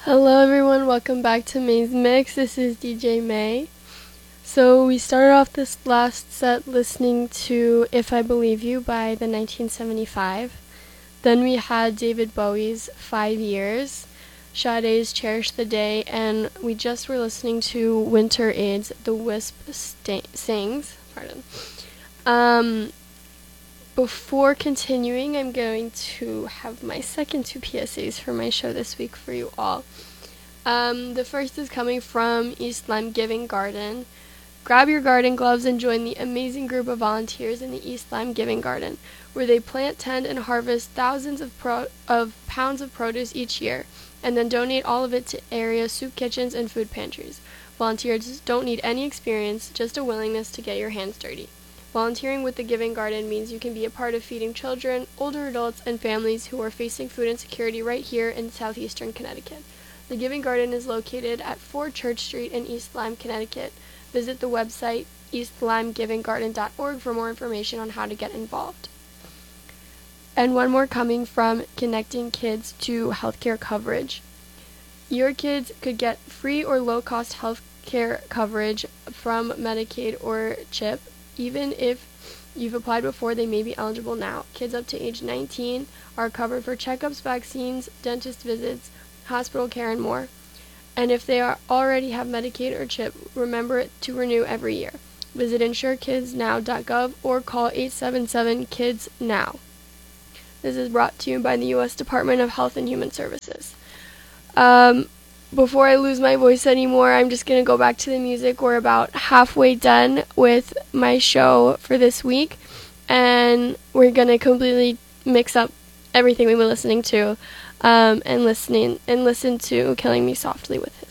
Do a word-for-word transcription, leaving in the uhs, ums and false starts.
Hello everyone, welcome back to May's Mix. This is D J May. So we started off this last set listening to If I Believe You by the nineteen seventy-five. Then we had David Bowie's Five Years, Sade's Cherish the Day, and we just were listening to Winter Aids, The Wisp sta- Sings. Pardon. Um, before continuing, I'm going to have my second two P S As for my show this week for you all. Um, the first is coming from East Lyme Giving Garden. Grab your garden gloves and join the amazing group of volunteers in the East Lyme Giving Garden, where they plant, tend, and harvest thousands of, pro- of pounds of produce each year, and then donate all of it to area soup kitchens and food pantries. Volunteers don't need any experience, just a willingness to get your hands dirty. Volunteering with the Giving Garden means you can be a part of feeding children, older adults, and families who are facing food insecurity right here in southeastern Connecticut. The Giving Garden is located at four Church Street in East Lyme, Connecticut. Visit the website east lyme giving garden dot org for more information on how to get involved. And one more coming from Connecting Kids to Healthcare Coverage. Your kids could get free or low-cost healthcare coverage from Medicaid or CHIP. Even if you've applied before, they may be eligible now. Kids up to age nineteen are covered for checkups, vaccines, dentist visits, hospital care, and more. And if they are already have Medicaid or CHIP, remember to renew every year. Visit insure kids now dot gov or call eight seven seven kids now. This is brought to you by the U S Department of Health and Human Services. Um, before I lose my voice anymore, I'm just going to go back to the music. We're about halfway done with my show for this week, and we're going to completely mix up everything we've been listening to, um, and listening and listen to Killing Me Softly with his